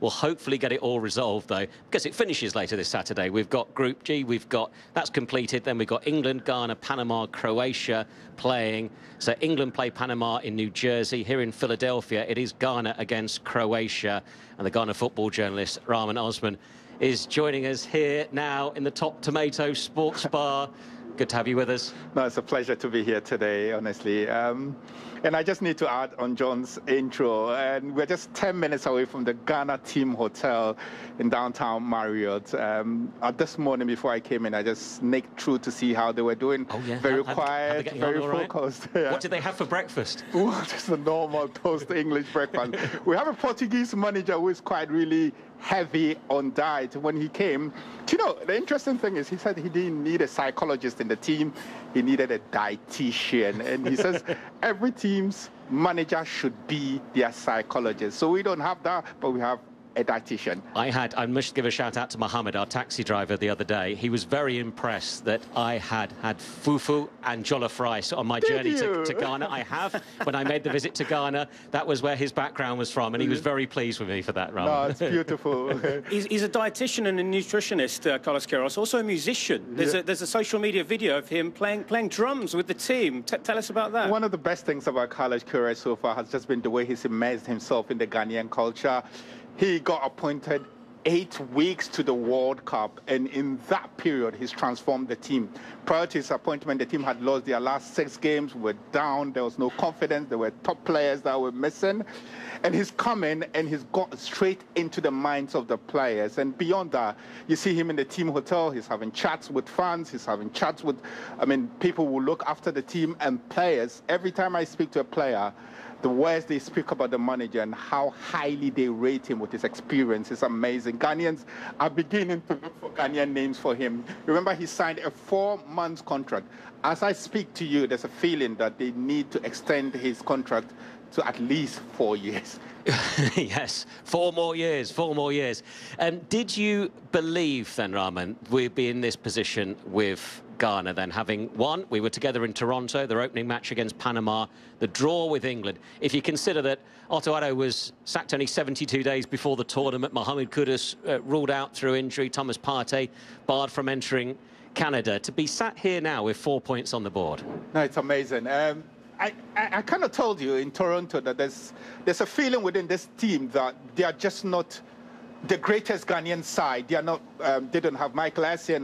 We'll hopefully get it all resolved, though, because it finishes later this Saturday. We've got Group G, that's completed. Then we've got England, Ghana, Panama, Croatia playing. So England play Panama in New Jersey. Here in Philadelphia, it is Ghana against Croatia. And the Ghana football journalist, Rahman Osman, is joining us here now in the Top Tomato Sports Bar. Good to have you with us. No, it's a pleasure to be here today, honestly. And I just need to add on John's intro, and we're just 10 minutes away from the Ghana Team Hotel in downtown Marriott. This morning before I came in, I just snaked through to see how they were doing. Oh, yeah. Very quiet, very focused. Right? Yeah. What did they have for breakfast? Well, just a normal toast English breakfast. We have a Portuguese manager who is quite really heavy on diet. When he came, you know, the interesting thing is he said he didn't need a psychologist in the team, he needed a dietitian. And he says every team's manager should be their psychologist. So we don't have that, but we have a dietitian. I must give a shout out to Mohammed, our taxi driver, the other day. He was very impressed that I had fufu and jollof rice on my journey to Ghana. I have. When I made the visit to Ghana, that was where his background was from, and he was very pleased with me for that, Rahman. No, it's beautiful. He's a dietitian and a nutritionist, Carlos Queiroz, also a musician. There's a social media video of him playing drums with the team. Tell us about that. One of the best things about Carlos Queiroz so far has just been the way he's immersed himself in the Ghanaian culture. He got appointed 8 weeks to the World Cup, and in that period, he's transformed the team. Prior to his appointment, the team had lost their last 6 games, were down, there was no confidence, there were top players that were missing. And he's come in and he's got straight into the minds of the players. And beyond that, you see him in the team hotel, he's having chats with fans, he's having chats with, people who look after the team and players. Every time I speak to a player, the words they speak about the manager and how highly they rate him with his experience is amazing. Ghanaians are beginning to look for Ghanaian names for him. Remember, he signed a 4-month contract. As I speak to you, there's a feeling that they need to extend his contract to at least 4 years. Yes, 4 more years, 4 more years. Did you believe then, Rahman, we'd be in this position with Ghana then, having won? We were together in Toronto, their opening match against Panama, the draw with England. If you consider that Otto Addo was sacked only 72 days before the tournament, Mohamed Kudus ruled out through injury, Thomas Partey barred from entering Canada, to be sat here now with 4 points on the board. No, it's amazing. I kind of told you in Toronto that there's a feeling within this team that they are just not the greatest Ghanaian side. They are not. They don't have Michael Essien